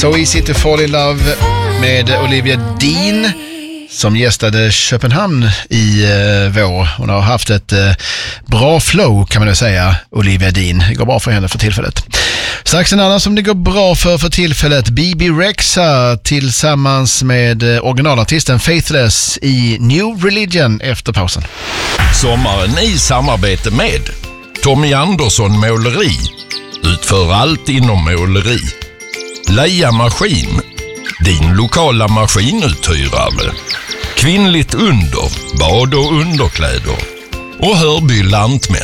So Easy to Fall in Love med Olivia Dean som gästade Köpenhamn i vår. Hon har haft ett bra flow kan man ju säga, Olivia Dean. Det går bra för henne för tillfället. Strax en annan som det går bra för tillfället, Bebe Rexha tillsammans med originalartisten Faithless i New Religion efter pausen. Sommaren i samarbete med Tommy Andersson Måleri. Utför allt inom måleri. Leia Maskin, din lokala maskinuthyrare. Kvinnligt under, bad och underkläder. Och Hörby Lantmän.